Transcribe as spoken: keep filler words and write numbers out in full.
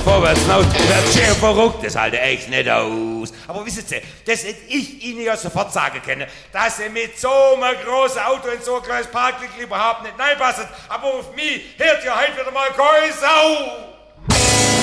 vorwärts hinaus. Wird schön verrückt, das halte ich nicht aus. Aber wissen Sie, das hätte ich Ihnen ja sofort sagen können, dass Sie mit so einem großen Auto in so ein kleines Parklicht überhaupt nicht reinpassen. Aber auf mich hört ja heute wieder mal keine Sau.